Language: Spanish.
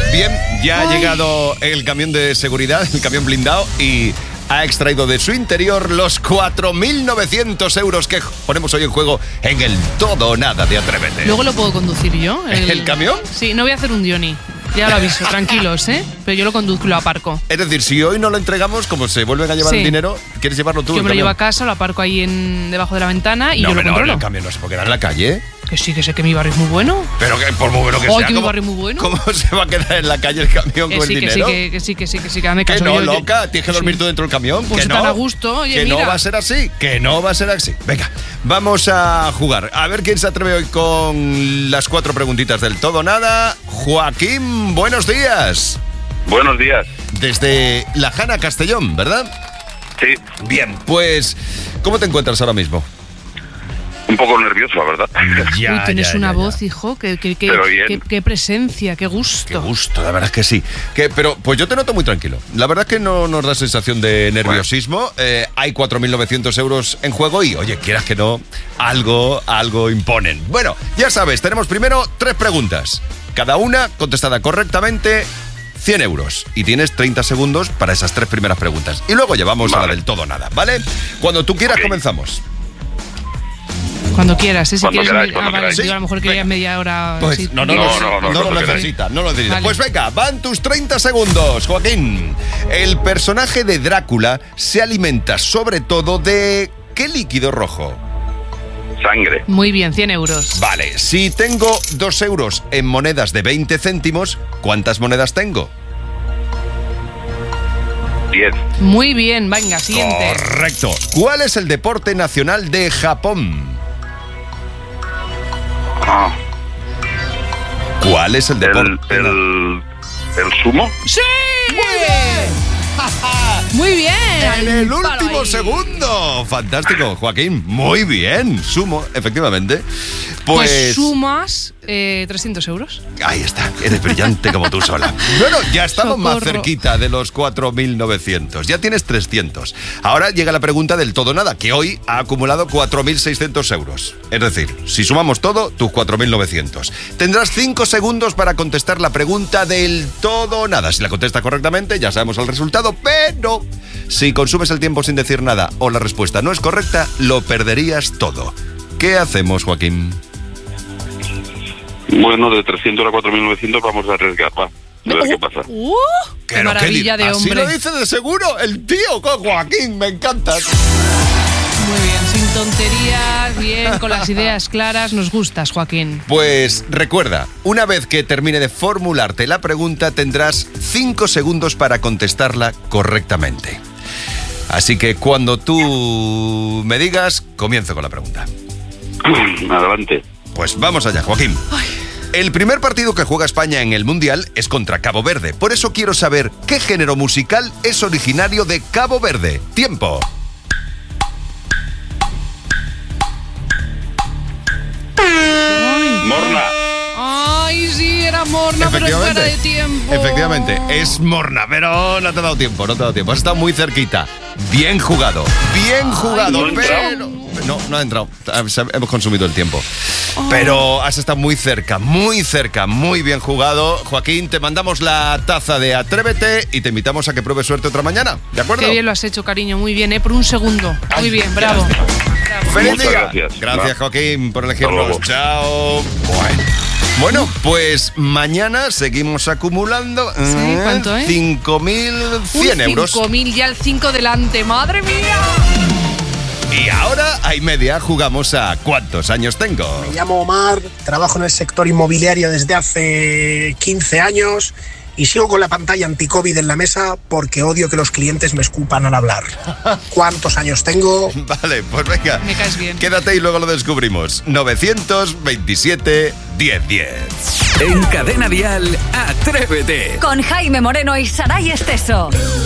Bien, ya ha llegado el camión de seguridad, el camión blindado, y ha extraído de su interior los 4.900 euros que ponemos hoy en juego en el todo o nada de Atrévete. Luego lo puedo conducir yo. ¿El camión? Sí, no voy a hacer un Johnny. Ya lo aviso, tranquilos, ¿eh? Pero yo lo conduzco y lo aparco. Es decir, si hoy no lo entregamos, como se vuelven a llevar el dinero, ¿quieres llevarlo tú? Yo me lo llevo a casa, lo aparco ahí debajo de la ventana y yo lo controlo. No, el camión no se puede quedar en la calle. Que sí, que sé que mi barrio es muy bueno. Pero que por muy bueno que sea. Que mi barrio es muy bueno. ¿Cómo se va a quedar en la calle el camión con el dinero? Que sí, que dame caso. Que no, loca, tienes que dormir tú dentro del camión. Pues que tan no, a gusto, oye, que mira. no va a ser así, que no va a ser así. Venga, vamos a jugar. A ver quién se atreve hoy con las 4 preguntitas del todo o nada. Joaquín, buenos días. Buenos días. Desde La Jana, Castellón, ¿verdad? Sí. Bien, pues, ¿cómo te encuentras ahora mismo? Un poco nervioso, la verdad. Uy, tienes una voz, hijo, qué presencia, qué gusto. Qué gusto, la verdad es que sí. Pero pues yo te noto muy tranquilo. La verdad es que no nos da sensación de nerviosismo. Hay 4.900 euros en juego y, oye, quieras que no, algo imponen. Bueno, ya sabes, tenemos primero 3 preguntas. Cada una contestada correctamente, 100 euros. Y tienes 30 segundos para esas 3 primeras preguntas. Y luego llevamos a la del todo o nada, ¿vale? Cuando tú quieras, comenzamos. Cuando quieras, si cuando quieres. queráis, Vale, sí. digo, a lo mejor quería media hora. Pues sí. no lo necesita. Vale. Pues venga, van tus 30 segundos, Joaquín. El personaje de Drácula se alimenta sobre todo de ¿qué líquido rojo? Sangre. Muy bien, 100 euros. Vale, si tengo 2 euros en monedas de 20 céntimos, ¿cuántas monedas tengo? 10. Muy bien, venga, siguiente. Correcto. ¿Cuál es el deporte nacional de Japón? ¿Cuál es el deporte? ¿El sumo? ¡Sí! Muy bien. En el último segundo. Fantástico, Joaquín. Muy bien. Sumo, efectivamente. Pues sumas 300 euros. Ahí está. Eres brillante como tú sola. Bueno, ya estamos más cerquita de los 4.900. Ya tienes 300. Ahora llega la pregunta del todo nada, que hoy ha acumulado 4.600 euros. Es decir, si sumamos todo, tus 4.900. Tendrás 5 segundos para contestar la pregunta del todo nada. Si la contestas correctamente, ya sabemos el resultado, pero si consumes el tiempo sin decir nada o la respuesta no es correcta, lo perderías todo. ¿Qué hacemos, Joaquín? Bueno, de 300 a 4.900 vamos a arriesgar, va. A ver qué pasa. ¡Qué maravilla de hombre! Así lo dice de seguro el tío con Joaquín, me encanta. Muy bien, sin tonterías, bien, con las ideas claras, nos gustas, Joaquín. Pues recuerda, una vez que termine de formularte la pregunta, tendrás 5 segundos para contestarla correctamente. Así que cuando tú me digas, comienzo con la pregunta. Adelante. Pues vamos allá, Joaquín. El primer partido que juega España en el Mundial es contra Cabo Verde. Por eso quiero saber qué género musical es originario de Cabo Verde. ¡Tiempo! Morna. Ay, sí, era Morna, pero es fuera de tiempo. Efectivamente, es Morna, pero no te ha dado tiempo. Has estado muy cerquita. Bien jugado, no pero... No ha entrado. Hemos consumido el tiempo. Pero has estado muy cerca, muy bien jugado. Joaquín, te mandamos la taza de Atrévete y te invitamos a que pruebes suerte otra mañana. ¿De acuerdo? Qué bien lo has hecho, cariño, muy bien, por un segundo. Muy bien, bravo. ¡Feliz día! Gracias. Gracias, Joaquín, por elegirnos. Chao. Bueno, pues mañana seguimos acumulando. Sí, ¿cuánto, 5.100 euros. 5.000 ya el 5 delante, ¡madre mía! Y ahora hay media, jugamos a ¿cuántos años tengo? Me llamo Omar, trabajo en el sector inmobiliario desde hace 15 años y sigo con la pantalla anti-COVID en la mesa porque odio que los clientes me escupan al hablar. ¿Cuántos años tengo? Vale, pues venga. Me caes bien. Quédate y luego lo descubrimos. 927 1010. En Cadena Dial, Atrévete. Con Jaime Moreno y Saray Esteso.